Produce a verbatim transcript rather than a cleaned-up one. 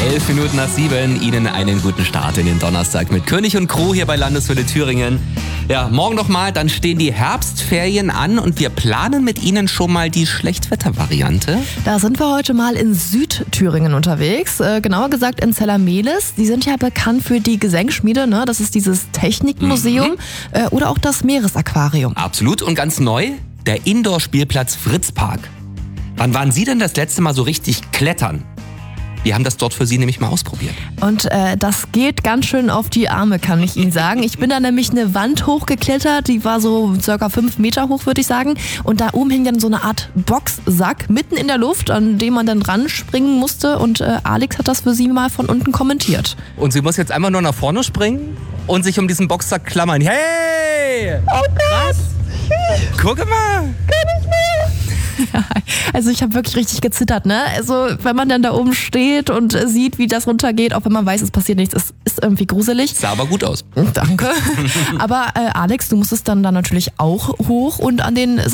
Elf Minuten nach sieben. Ihnen einen guten Start in den Donnerstag mit König und Crew hier bei Landeswelle Thüringen. Ja, morgen nochmal, dann stehen die Herbstferien an und wir planen mit Ihnen schon mal die Schlechtwettervariante. Da sind wir heute mal in Südthüringen unterwegs, äh, genauer gesagt in Zellermehlis. Die sind ja bekannt für die Gesenkschmiede, ne? Das ist dieses Technikmuseum mhm. äh, oder auch das Meeresaquarium. Absolut, und ganz neu, der Indoor-Spielplatz Fritzpark. Wann waren Sie denn das letzte Mal so richtig klettern? Wir haben das dort für Sie nämlich mal ausprobiert. Und äh, das geht ganz schön auf die Arme, kann ich Ihnen sagen. Ich bin da nämlich eine Wand hochgeklettert, die war so circa fünf Meter hoch, würde ich sagen. Und da oben hing dann so eine Art Boxsack mitten in der Luft, an dem man dann ranspringen musste. Und äh, Alex hat das für Sie mal von unten kommentiert. Und sie muss jetzt einfach nur nach vorne springen und sich um diesen Boxsack klammern. Hey! Oh Gott! Guck mal! Kann ich mehr! Ja, also ich habe wirklich richtig gezittert, ne? Also wenn man dann da oben steht und sieht, wie das runtergeht, auch wenn man weiß, es passiert nichts, es ist irgendwie gruselig. Sah aber gut aus. Danke. Aber äh, Alex, du musstest dann da natürlich auch hoch und an den